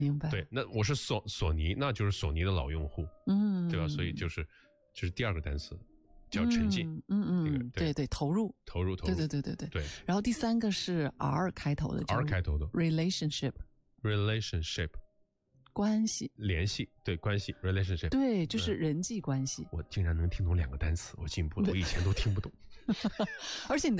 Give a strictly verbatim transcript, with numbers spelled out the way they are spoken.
明白。 对，那我是索索尼，那就是索尼的老用户， 嗯， 对吧？所以就是就是第二个单词叫沉浸， 嗯嗯， 这个对 对, 对，投入投入投入， 对对对对对。 然后第三个是 R 开头的 ，R 开头的 relationship relationship 关系联系，对关系 relationship， 对，就是人际关系。 我竟然能听懂两个单词，我进步了，我以前都听不懂。 而且你的